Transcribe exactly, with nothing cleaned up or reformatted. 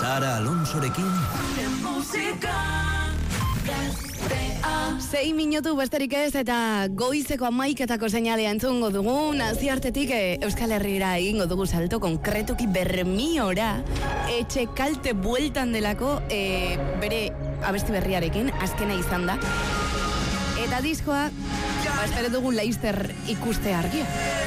Sara Alonsorekin Sei minutu besterik ez eta goizeko amaiketako seinalea entzungo dugu. Naziartetik eh, Euskal Herrira egingo dugu salto konkretuki Bermiora. Etxe kalte bueltan delako eh, bere abesti berriarekin, azkena izan da. Eta diskoa, ba, espero dugu laizter ikuste argia.